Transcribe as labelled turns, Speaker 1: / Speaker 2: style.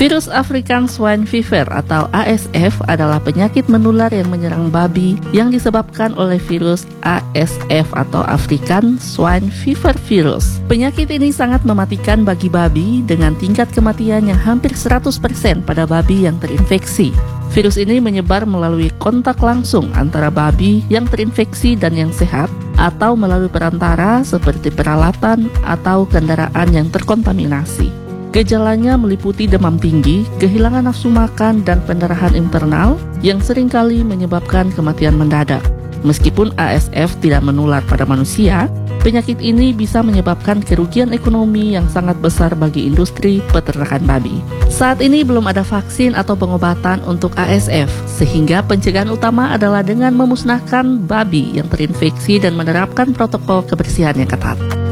Speaker 1: Virus African Swine Fever atau ASF adalah penyakit menular yang menyerang babi yang disebabkan oleh virus ASF atau African Swine Fever virus. Penyakit ini sangat mematikan bagi babi dengan tingkat kematian yang hampir 100% pada babi yang terinfeksi. Virus ini menyebar melalui kontak langsung antara babi yang terinfeksi dan yang sehat atau melalui perantara seperti peralatan atau kendaraan yang terkontaminasi. Gejalanya meliputi demam tinggi, kehilangan nafsu makan, dan pendarahan internal yang seringkali menyebabkan kematian mendadak. Meskipun ASF tidak menular pada manusia, penyakit ini bisa menyebabkan kerugian ekonomi yang sangat besar bagi industri peternakan babi. Saat ini belum ada vaksin atau pengobatan untuk ASF, sehingga pencegahan utama adalah dengan memusnahkan babi yang terinfeksi dan menerapkan protokol kebersihan yang ketat.